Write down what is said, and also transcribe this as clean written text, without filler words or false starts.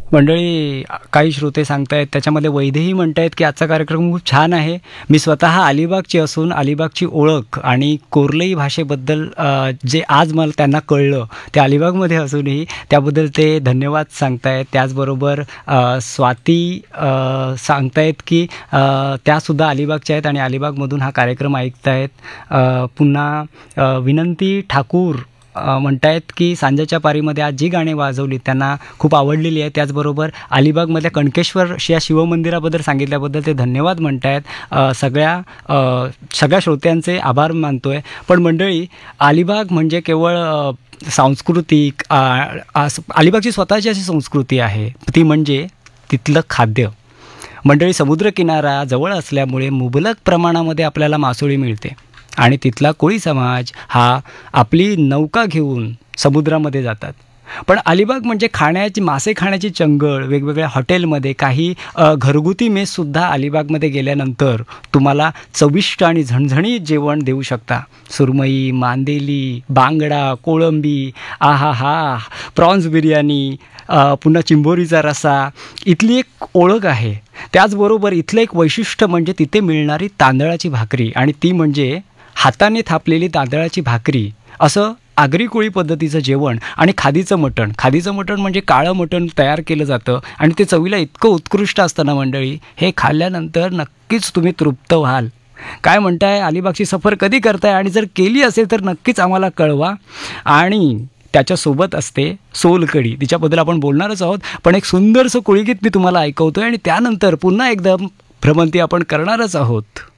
मंडळी, काही श्रोते सांगतायत, त्याच्यामध्ये वैदेही म्हणतायत की आजचा कार्यक्रम खूप छान आहे. मी स्वतः अलिबागची असून अलिबागची ओळख आणि कोरलई भाषेबद्दल जे आज मला त्यांना कळलं ते अलिबागमध्ये असूनही त्याबद्दल ते धन्यवाद सांगतायत. त्याचबरोबर स्वाती सांगतायत की त्यासुद्धा अलिबागच्या आहेत आणि अलिबागमधून हा कार्यक्रम ऐकतायत. पुन्हा विनंती ठाकूर म्हणतायत की सांजेच्या पारीमध्ये आज जी गाणी वाजवली त्यांना खूप आवडलेली आहे. त्याचबरोबर अलिबागमधल्या कणकेश्वर या शिवमंदिराबद्दल सांगितल्याबद्दल ते धन्यवाद म्हणतायत. सगळ्या श्रोत्यांचे आभार मानतोय. पण मंडळी, अलिबाग म्हणजे केवळ सांस्कृतिक अलिबागची स्वतःची अशी संस्कृती आहे, ती म्हणजे तिथलं खाद्य. मंडळी, समुद्रकिनारा जवळ असल्यामुळे मुबलक प्रमाणामध्ये आपल्याला मासोळी मिळते आणि तिथला कोळी समाज हा आपली नौका घेऊन समुद्रामध्ये जातात. पण अलिबाग म्हणजे मासे खाण्याची चंगळ. वेगवेगळ्या हॉटेलमध्ये काही घरगुती मेससुद्धा अलिबागमध्ये गेल्यानंतर तुम्हाला चविष्ट आणि झणझणीत जेवण देऊ शकता. सुरमई, मांदेली, बांगडा, कोळंबी, आहा, प्रॉन्स बिर्याणी, पुन्हा चिंबोरीचा रस्सा, इथली एक ओळख आहे. त्याचबरोबर इथलं एक वैशिष्ट्य म्हणजे तिथे मिळणारी तांदळाची भाकरी, आणि ती म्हणजे हाताने थापलेली तांदळाची भाकरी. असं आगरी कोळी पद्धतीचं जेवण आणि खादीचं मटण म्हणजे काळं मटण तयार केलं जातं आणि ते चवीला इतकं उत्कृष्ट असतं ना मंडळी, हे खाल्ल्यानंतर नक्कीच तुम्ही तृप्त व्हाल. काय म्हणताय, अलिबागची सफर कधी करताय? आणि जर केली असेल तर नक्कीच आम्हाला कळवा. आणि त्याच्यासोबत असते सोलकढी, तिच्याबद्दल आपण बोलणारच आहोत. पण एक सुंदरसं कोळीगीत मी तुम्हाला ऐकवतोय आणि त्यानंतर पुन्हा एकदा भ्रमंती आपण करणारच आहोत.